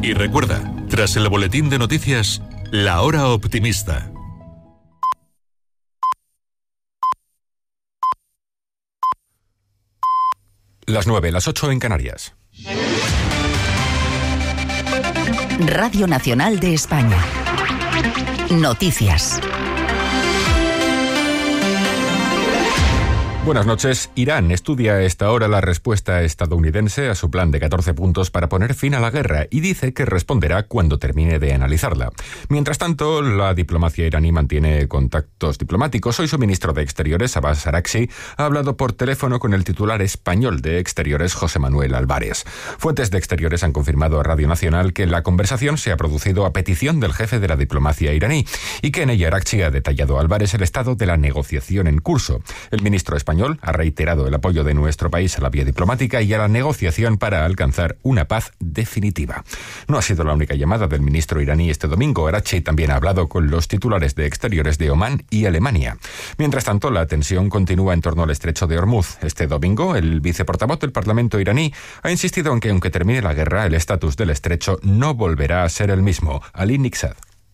Y recuerda, tras el boletín de noticias, La Hora Optimista. Las 9, las 8 en Canarias. Radio Nacional de España. Noticias. Buenas noches. Irán estudia a esta hora la respuesta estadounidense a su plan de 14 puntos para poner fin a la guerra y dice que responderá cuando termine de analizarla. Mientras tanto, la diplomacia iraní mantiene contactos diplomáticos. Hoy su ministro de Exteriores, Abbas Araghchi, ha hablado por teléfono con el titular español de Exteriores, José Manuel Álvarez. Fuentes de Exteriores han confirmado a Radio Nacional que la conversación se ha producido a petición del jefe de la diplomacia iraní y que en ella Araghchi ha detallado a Álvarez el estado de la negociación en curso. El ministro español ha reiterado el apoyo de nuestro país a la vía diplomática y a la negociación para alcanzar una paz definitiva. No ha sido la única llamada del ministro iraní este domingo. Araghchi también ha hablado con los titulares de Exteriores de Omán y Alemania. Mientras tanto, la tensión continúa en torno al estrecho de Hormuz. Este domingo, el viceportavoz del Parlamento iraní ha insistido en que aunque termine la guerra, el estatus del estrecho no volverá a ser el mismo. Ali Niksad.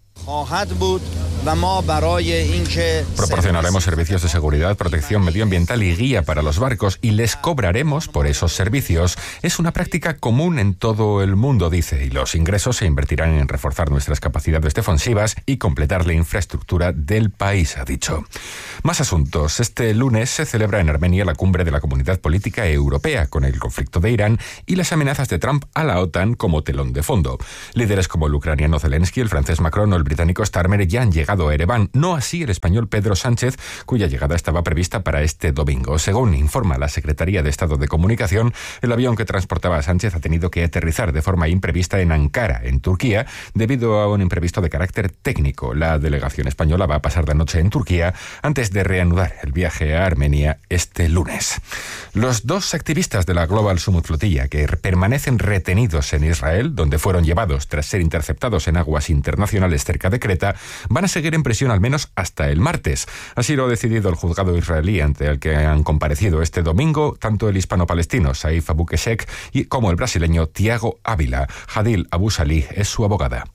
Proporcionaremos servicios de seguridad, protección medioambiental y guía para los barcos y les cobraremos por esos servicios. Es una práctica común en todo el mundo, dice, y los ingresos se invertirán en reforzar nuestras capacidades defensivas y completar la infraestructura del país, ha dicho. Más asuntos. Este lunes se celebra en Armenia la cumbre de la Comunidad Política Europea, con el conflicto de Irán y las amenazas de Trump a la OTAN como telón de fondo. Líderes como el ucraniano Zelensky, el francés Macron o el británico Starmer ya han llegado a Ereván, no así el español Pedro Sánchez, cuya llegada estaba prevista para este domingo. Según informa la Secretaría de Estado de Comunicación, el avión que transportaba a Sánchez ha tenido que aterrizar de forma imprevista en Ankara, en Turquía, debido a un imprevisto de carácter técnico. La delegación española va a pasar la noche en Turquía antes de reanudar el viaje a Armenia este lunes. Los dos activistas de la Global Summit Flotilla que permanecen retenidos en Israel, donde fueron llevados tras ser interceptados en aguas internacionales cerca de Creta, van a seguir en prisión al menos hasta el martes. Así lo ha decidido el juzgado israelí, ante el que han comparecido este domingo tanto el hispano-palestino Saif Abu Keshek como el brasileño Tiago Ávila. Hadil Abu Salih es su abogada.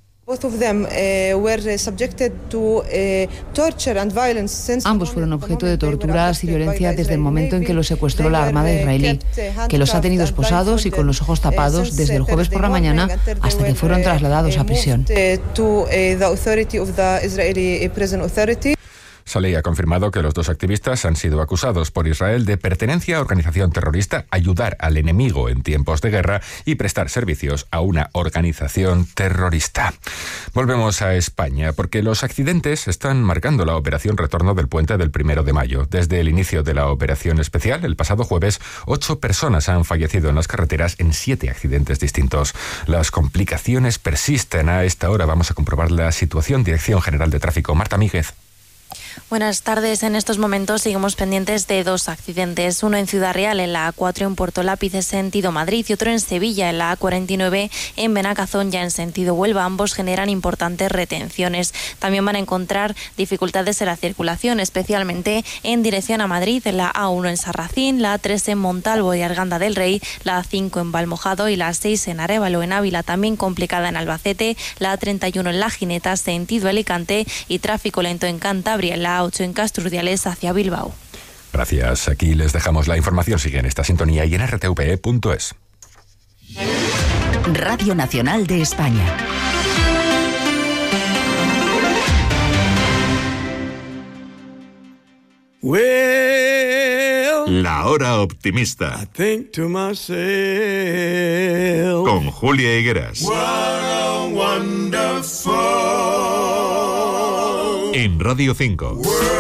Ambos fueron objeto de torturas y violencia desde el momento en que los secuestró la Armada israelí, que los ha tenido esposados y con los ojos tapados desde el jueves por la mañana hasta que fueron trasladados a prisión. Saleh ha confirmado que los dos activistas han sido acusados por Israel de pertenencia a organización terrorista, ayudar al enemigo en tiempos de guerra y prestar servicios a una organización terrorista. Volvemos a España, porque los accidentes están marcando la operación retorno del puente del 1 de mayo. Desde el inicio de la operación especial, el pasado jueves, 8 personas han fallecido en las carreteras en 7 accidentes distintos. Las complicaciones persisten. A esta hora vamos a comprobar la situación. Dirección General de Tráfico, Marta Míguez. Buenas tardes. En estos momentos seguimos pendientes de 2 accidentes. Uno en Ciudad Real, en la A4 en Puerto Lápiz, sentido Madrid, y otro en Sevilla, en la A49 en Benacazón, ya en sentido Huelva. Ambos generan importantes retenciones. También van a encontrar dificultades en la circulación, especialmente en dirección a Madrid, en la A1 en Sarracín, la A3 en Montalvo y Arganda del Rey, la A5 en Valmojado y la A6 en Arévalo, en Ávila, también complicada en Albacete, la A31 en La Gineta, sentido Alicante, y tráfico lento en Cantabria, en la A8 en Casturdiales hacia Bilbao. Gracias. Aquí les dejamos la información. Sigue en esta sintonía y en rtve.es. Radio Nacional de España. La Hora Optimista. Con Julia Higueras. En Radio 5.